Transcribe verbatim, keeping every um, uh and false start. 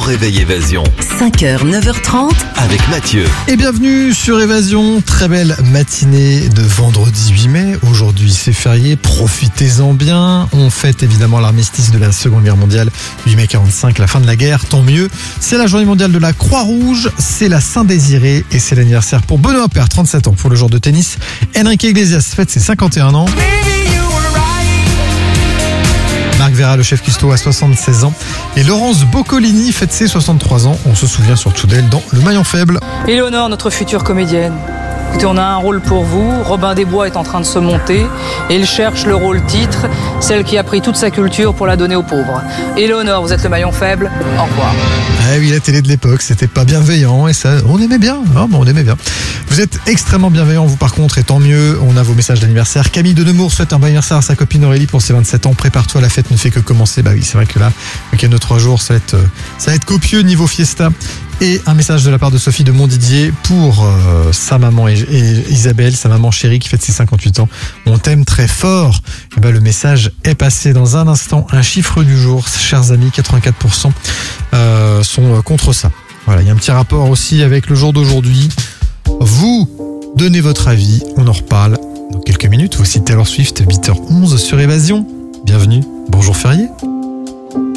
réveil Évasion. cinq heures, neuf heures trente. Avec Mathieu. Et bienvenue sur Évasion, très belle matinée de vendredi huit mai. Aujourd'hui c'est férié, profitez-en bien. On fête évidemment l'armistice de la Seconde Guerre mondiale, huit mai quarante-cinq, la fin de la guerre, tant mieux. C'est la journée mondiale de la Croix-Rouge, c'est la Saint-Désiré et c'est l'anniversaire pour Benoît Paire, trente-sept ans, pour le joueur de tennis. Enrique Iglesias fête ses cinquante et un ans. Marc Vera, le chef cuistot, a soixante-seize ans. Et Laurence Boccolini fête ses soixante-trois ans. On se souvient surtout d'elle dans Le Maillon Faible. Éléonore, notre future comédienne. Écoutez, on a un rôle pour vous. Robin des Bois est en train de se monter et il cherche le rôle titre, celle qui a pris toute sa culture pour la donner aux pauvres. Éléonore, vous êtes le maillon faible. Au revoir. Ah oui, la télé de l'époque, c'était pas bienveillant et ça, on aimait bien. Ah, bon, on aimait bien. Vous êtes extrêmement bienveillant, vous par contre, et tant mieux. On a vos messages d'anniversaire. Camille de Nemours souhaite un bon anniversaire à sa copine Aurélie pour ses vingt-sept ans. Prépare-toi, la fête ne fait que commencer. Bah oui, c'est vrai que là, le week-end de trois jours, ça va être, ça va être copieux niveau fiesta. Et un message de la part de Sophie de Montdidier pour euh, sa maman et, et Isabelle, sa maman chérie qui fête ses cinquante-huit ans. On t'aime très fort. Et ben, le message est passé dans un instant. Un chiffre du jour, chers amis, quatre-vingt-quatre pour cent euh, sont contre ça. Voilà, il y a un petit rapport aussi avec le jour d'aujourd'hui. Vous donnez votre avis, on en reparle dans quelques minutes. Voici Taylor Swift, huit heures onze sur Évasion. Bienvenue, bonjour férié.